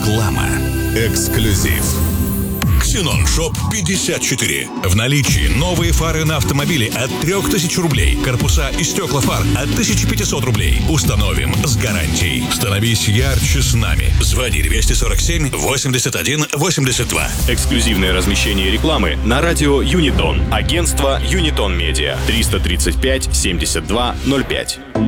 Реклама. Эксклюзив. Ксенон Шоп 54. В наличии новые фары на автомобиле от 3000 рублей. Корпуса и стекла фар от 1500 рублей. Установим с гарантией. Становись ярче с нами. Звони 247 81 82. Эксклюзивное размещение рекламы на радио Юнитон. Агентство Юнитон Медиа. 335 72 05.